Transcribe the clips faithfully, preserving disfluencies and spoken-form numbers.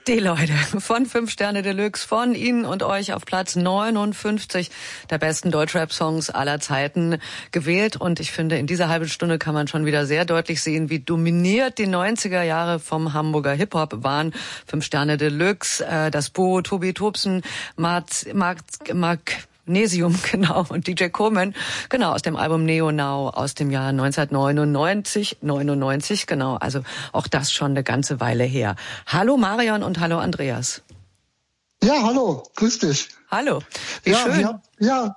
Die Leute von fünf Sterne Deluxe, von Ihnen und euch auf Platz neunundfünfzig der besten Deutschrap-Songs aller Zeiten gewählt. Und ich finde, in dieser halben Stunde kann man schon wieder sehr deutlich sehen, wie dominiert die neunziger Jahre vom Hamburger Hip-Hop waren. fünf Sterne Deluxe, äh, das Bo, Tobi Tobsen, Mark, Mark, Mark Nesium, genau, und D J Coleman, genau, aus dem Album Neo Now aus dem Jahr neunzehnhundertneunundneunzig, neunundneunzig, genau, also auch das schon eine ganze Weile her. Hallo Marion und hallo Andreas. Ja, hallo, grüß dich. Hallo, wie ja, schön. Wir, ja,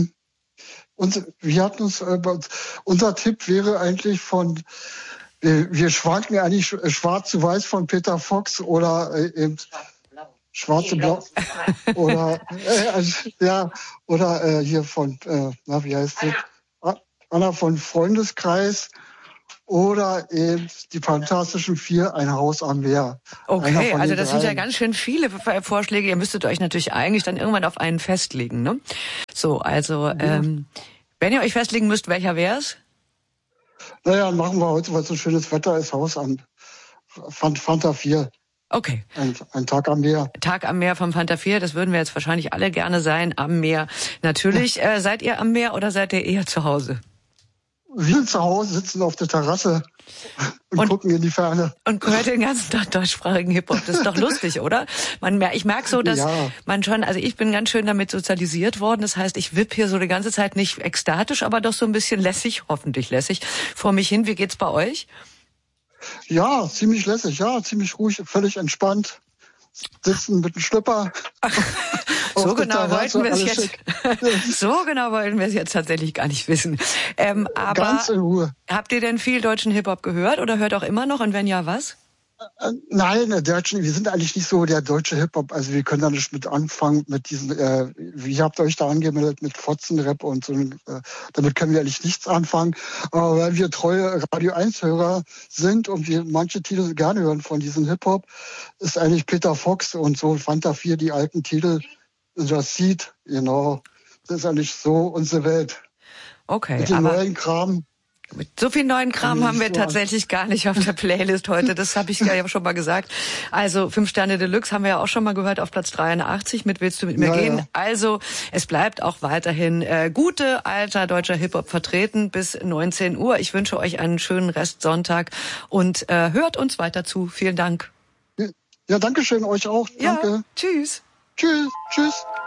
und wir hatten uns, äh, unser Tipp wäre eigentlich von, äh, wir schwanken eigentlich schwarz zu weiß von Peter Fox oder äh, eben Schwarze Blau oder äh, also, ja oder äh, hier von äh, na wie heißt das Anna von Freundeskreis oder eben die Fantastischen Vier, ein Haus am Meer. Okay, also das sind ja ganz schön viele Vorschläge. Ihr müsstet euch natürlich eigentlich dann irgendwann auf einen festlegen, ne? So, also ja. ähm, wenn ihr euch festlegen müsst, welcher wär's? Naja, machen wir heute, weil so schönes Wetter ist, Haus am Fanta vier. Okay. Ein, ein Tag am Meer. Tag am Meer vom Fanta vier, das würden wir jetzt wahrscheinlich alle gerne sein, am Meer. Natürlich, ja. äh, seid ihr am Meer oder seid ihr eher zu Hause? Wir zu Hause sitzen auf der Terrasse und, und gucken in die Ferne. Und hört den ganzen Tag deutschsprachigen Hip-Hop. Das ist doch lustig, oder? Man, ich merke so, dass ja. man schon, also ich bin ganz schön damit sozialisiert worden. Das heißt, ich wipp hier so die ganze Zeit nicht ekstatisch, aber doch so ein bisschen lässig, hoffentlich lässig, vor mich hin. Wie geht's bei euch? Ja, ziemlich lässig, ja, ziemlich ruhig, völlig entspannt. Sitzen mit dem Schlüpper. so genau wollten wir es jetzt. so genau wollten wir es jetzt tatsächlich gar nicht wissen. Ähm, aber Ganz in Ruhe. Habt ihr denn viel deutschen Hip-Hop gehört oder hört auch immer noch? Und wenn ja, was? Nein, der deutschen, wir sind eigentlich nicht so der deutsche Hip-Hop. Also wir können da nicht mit anfangen mit diesen, äh, wie habt ihr euch da angemeldet mit Fotzenrap und so. Äh, damit können wir eigentlich nichts anfangen. Aber weil wir treue Radio eins Hörer sind und wir manche Titel gerne hören von diesem Hip-Hop, ist eigentlich Peter Fox und so Fanta vier die alten Titel, das Seed, genau. Das ist eigentlich so unsere Welt. Okay. Mit dem aber neuen Kram. Mit so viel neuen Kram haben wir tatsächlich gar nicht auf der Playlist heute. Das habe ich ja schon mal gesagt. Also fünf Sterne Deluxe haben wir ja auch schon mal gehört auf Platz dreiundachtzig mit Willst du mit mir ja, gehen? Ja. Also es bleibt auch weiterhin äh, gute alter deutscher Hip-Hop vertreten bis neunzehn Uhr. Ich wünsche euch einen schönen Restsonntag und äh, hört uns weiter zu. Vielen Dank. Ja, danke schön euch auch. Danke. Ja, tschüss. Tschüss. Tschüss.